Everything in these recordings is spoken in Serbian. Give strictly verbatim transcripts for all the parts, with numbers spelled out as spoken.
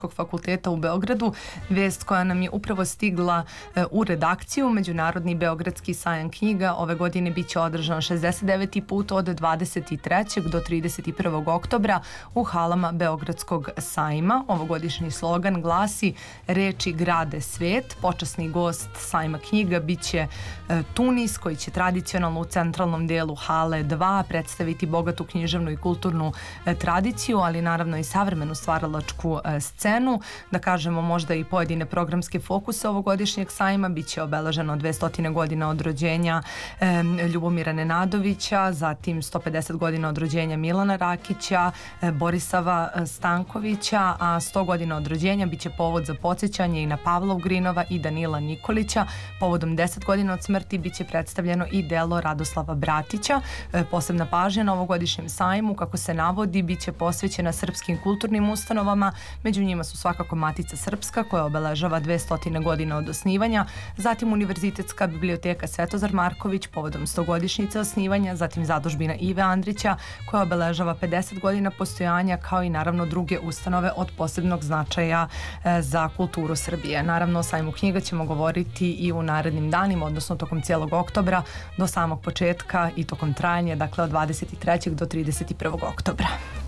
fakulteta u Beogradu. Vest koja nam je upravo stigla e, u redakciju. Međunarodni Beogradski sajam knjiga ove godine biće održan šezdeset deveti put od dvadeset trećeg do trideset prvog oktobra u halama Beogradskog sajma. Ovogodišnji slogan glasi "Reči grade svet". Počasni gost sajma knjiga biće e, Tunis, koji će tradicionalno u centralnom delu hale dva predstaviti bogatu književnu i kulturnu e, tradiciju, ali naravno i savremenu stvaralačku e, scenu. Da kažemo možda i pojedine programske fokuse ovogodišnjeg sajma. Biće obeleženo dvesta godina od rođenja e, Ljubomira Nenadovića, zatim sto pedeset godina od rođenja Milana Rakića, e, Borisava Stankovića, a sto godina od rođenja biće povod za podsjećanje i na Pavla Ugrinova i Danila Nikolića. Povodom deset godina od smrti biće predstavljeno i delo Radoslava Bratića. E, posebna pažnja na ovogodišnjem sajmu, kako se navodi, biće posvećena srpskim kulturnim ustanovama. Među njima su svakako Matica Srpska, koja obeležava dvesta godina od osnivanja, zatim Univerzitetska biblioteka Svetozar Marković povodom stogodišnjice osnivanja, zatim Zadužbina Ive Andrića, koja obeležava pedeset godina postojanja, kao i naravno druge ustanove od posebnog značaja e, za kulturu Srbije. Naravno, o sajmu knjiga ćemo govoriti i u narednim danima, odnosno tokom cijelog oktobra do samog početka i tokom trajanja, dakle od dvadeset trećeg do trideset prvog oktobra.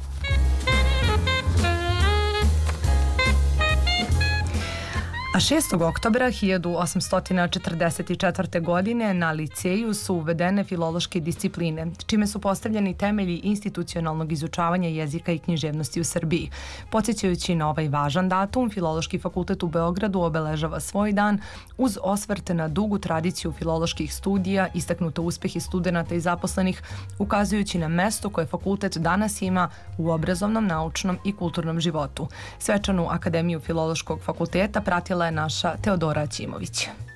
A šestog oktobra hiljadu osamsto četrdeset četvrte. godine na liceju su uvedene filološke discipline, čime su postavljeni temelji institucionalnog izučavanja jezika i književnosti u Srbiji. Podsjećajući na ovaj važan datum, Filološki fakultet u Beogradu obeležava svoj dan uz osvrt na dugu tradiciju filoloških studija, istaknuto uspehi studenata i zaposlenih, ukazujući na mesto koje fakultet danas ima u obrazovnom, naučnom i kulturnom životu. Svečanu Akademiju Filološkog fakulteta pratila je naša Teodora Ćimović.